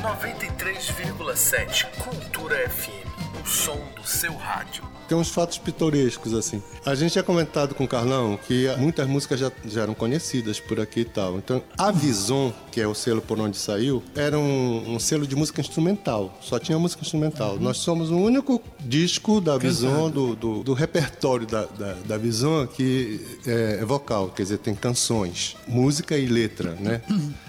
93,7 Cultura FM, o som do seu rádio. Tem uns fatos pitorescos, assim. A gente tinha comentado com o Carlão que muitas músicas já eram conhecidas por aqui e tal. Então, a Vison, que é o selo por onde saiu, era um selo de música instrumental. Só tinha música instrumental. Nós somos o único disco da Vison, do repertório da Vison, que é vocal. Quer dizer, tem canções, música e letra, né?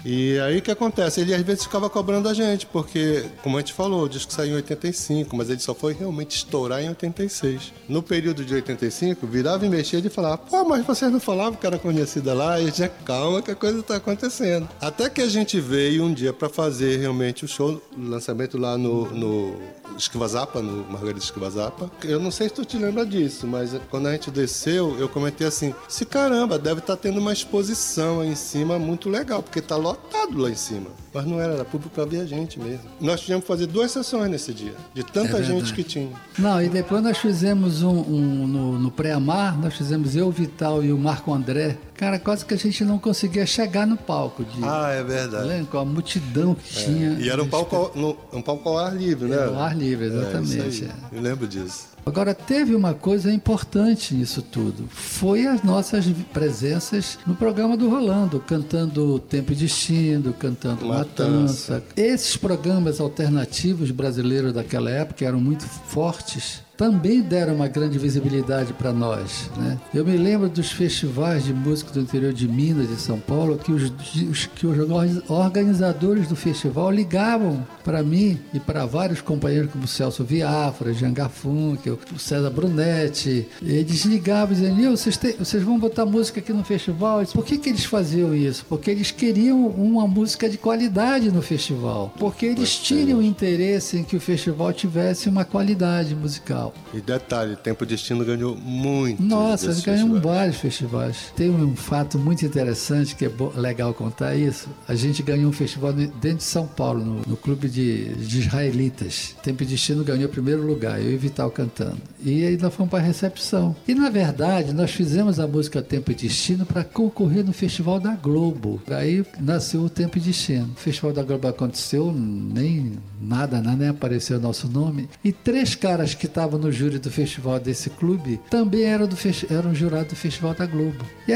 E aí o que acontece? Ele às vezes ficava cobrando a gente, porque, como a gente falou, o disco saiu em 85, mas ele só foi realmente estourar em 86. No período de 85, virava e mexia e falava: pô, mas vocês não falavam que era conhecida lá? E a gente, calma que a coisa tá acontecendo. Até que a gente veio um dia para fazer realmente o show, o lançamento lá no Esquiva Zappa, no Margarida Esquiva Zappa. Eu não sei se tu te lembra disso, mas quando a gente desceu, eu comentei assim: se caramba, deve estar tendo uma exposição aí em cima muito legal, porque tá lotado lá em cima. Mas não era público para ver a gente mesmo. Nós tínhamos que fazer 2 sessões nesse dia, de tanta gente que tinha. Não, e depois nós fizemos no Pré-Amar, nós fizemos eu, o Vital e o Marco André. Cara, quase que a gente não conseguia chegar no palco. É verdade. Lembra? Com a multidão que tinha. E era um palco ao ar livre, né? Ao ar livre, exatamente. Eu lembro disso. Agora, teve uma coisa importante nisso tudo. Foi as nossas presenças no programa do Rolando, cantando Tempo e Destino, cantando Matança. Esses programas alternativos brasileiros daquela época eram muito fortes, também deram uma grande visibilidade para nós, né? Eu me lembro dos festivais de música do interior de Minas, de São Paulo, que os organizadores do festival ligavam para mim e para vários companheiros como Celso Viafra, Jean Garfunkel, o César Brunetti. Eles ligavam e diziam: vocês vão botar música aqui no festival? Por que eles faziam isso? Porque eles queriam uma música de qualidade no festival. Porque eles tinham interesse em que o festival tivesse uma qualidade musical. E detalhe, Tempo e Destino ganhou muito. Nossa, eles ganham vários festivais. Tem um fato muito interessante que é legal contar isso. A gente ganhou um festival dentro de São Paulo, no clube de israelitas. Tempo e Destino ganhou o primeiro lugar, eu e Vital cantando. E aí nós fomos para a recepção. E na verdade, nós fizemos a música Tempo e Destino para concorrer no Festival da Globo. Aí nasceu o Tempo e Destino. O Festival da Globo aconteceu, nem apareceu o nosso nome. E 3 caras que estavam no júri do festival desse clube também eram jurados do Festival da Globo. E